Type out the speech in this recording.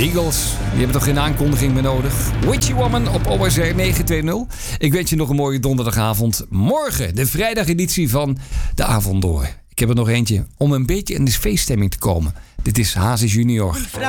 Eagles, die hebben toch geen aankondiging meer nodig? Witchy Woman op OSR 920. Ik wens je nog een mooie donderdagavond. Morgen de vrijdageditie van De Avond Door. Ik heb er nog eentje om een beetje in de feeststemming te komen. Dit is Hazes Junior.